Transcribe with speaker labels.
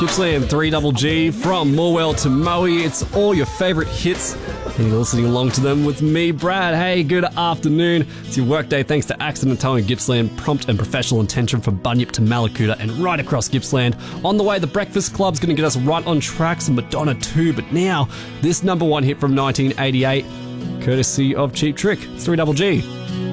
Speaker 1: Gippsland 3GG from Morwell to Moe. It's all your favourite hits, and you're listening along to them with me, Brad. Hey, good afternoon. It's your workday thanks to Accident Towing Gippsland, prompt and professional attention from Bunyip to Malakuta and right across Gippsland. On the way, the Breakfast Club's going to get us right on track, some Madonna too, but now, this number one hit from 1988, courtesy of Cheap Trick. It's 3GG.